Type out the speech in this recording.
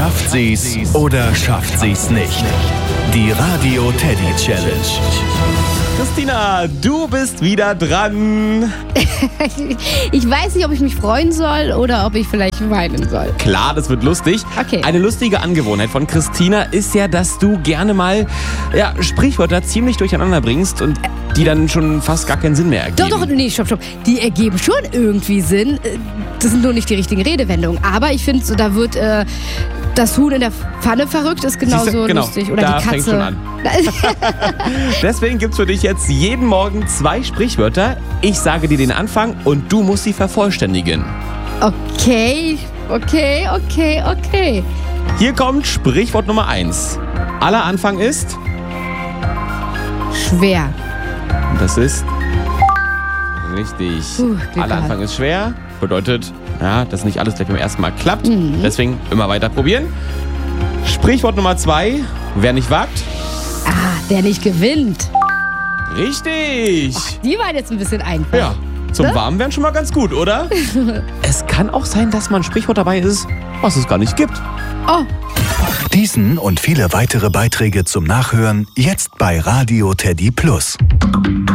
Schafft sie's oder schafft sie's nicht? Die Radio Teddy Challenge. Christina, du bist wieder dran. Ich weiß nicht, ob ich mich freuen soll oder ob ich vielleicht weinen soll. Klar, das wird lustig. Okay. Eine lustige Angewohnheit von Christina ist ja, dass du gerne mal Sprichwörter ziemlich durcheinander bringst und die dann schon fast gar keinen Sinn mehr ergeben. Doch, nee, stopp. Die ergeben schon irgendwie Sinn. Das sind nur nicht die richtigen Redewendungen. Aber ich finde, so, da wird das Huhn in der Pfanne verrückt, ist genauso lustig. Oder da die Katze. Fängt schon an. Deswegen gibt's für dich jetzt jeden Morgen 2 Sprichwörter. Ich sage dir den Anfang und du musst sie vervollständigen. Okay. Hier kommt Sprichwort Nummer 1. Aller Anfang ist... Schwer. Und das ist... Richtig. Glück Aller gehabt. Anfang ist schwer. Bedeutet, dass nicht alles gleich beim ersten Mal klappt. Deswegen immer weiter probieren. Sprichwort Nummer 2. Wer nicht wagt... Der nicht gewinnt. Richtig. Die waren jetzt ein bisschen einfach. Ja, zum Warmwerden schon mal ganz gut, oder? Es kann auch sein, dass mal ein Sprichwort dabei ist, was es gar nicht gibt. Oh. Diesen und viele weitere Beiträge zum Nachhören jetzt bei Radio Teddy Plus.